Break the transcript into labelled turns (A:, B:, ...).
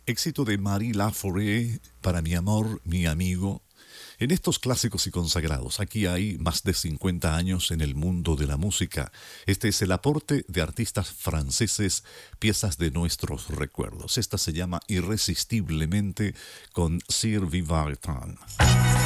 A: Éxito de Marie Laforêt, Para mi amor, mi amigo. En estos clásicos y consagrados, aquí hay más de 50 años en el mundo de la música. Este es el aporte de artistas franceses, piezas de nuestros recuerdos. Esta se llama Irresistiblemente con Sir Vivartan.